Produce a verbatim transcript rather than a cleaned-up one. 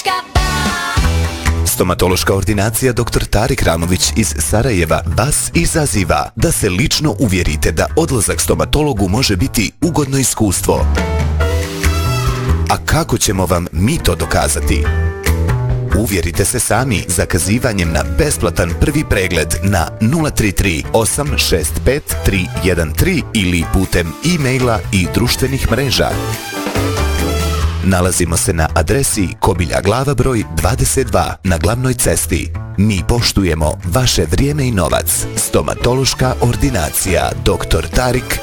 Stomatološka ordinacija doktor Tarik Ramović iz Sarajeva vas izaziva da se lično uvjerite da odlazak stomatologu može biti ugodno iskustvo. A kako ćemo vam mi to dokazati? Uvjerite se sami zakazivanjem na besplatan prvi pregled na nula tri tri osam šest pet tri jedan tri ili putem e-maila i društvenih mreža. Nalazimo se na adresi Kobilja Glava broj dvadeset dva na glavnoj cesti. Mi poštujemo vaše vrijeme i novac. Stomatološka ordinacija doktor Tarik